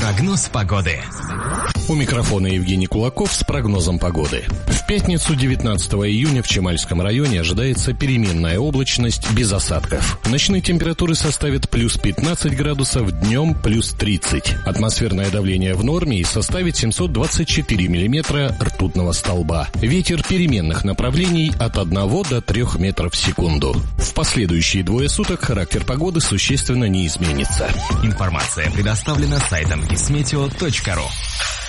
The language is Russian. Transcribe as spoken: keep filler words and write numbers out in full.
Прогноз погоды. У микрофона Евгений Кулаков с прогнозом погоды. В пятницу, девятнадцатого июня, в Чемальском районе ожидается переменная облачность без осадков. Ночные температуры составят плюс пятнадцать градусов, днем плюс тридцать. Атмосферное давление в норме и составит семьсот двадцать четыре миллиметра ртутного столба. Ветер переменных направлений от одного до трёх метров в секунду. В последующие двое суток характер погоды существенно не изменится. Информация предоставлена сайтом гисметео точка ру.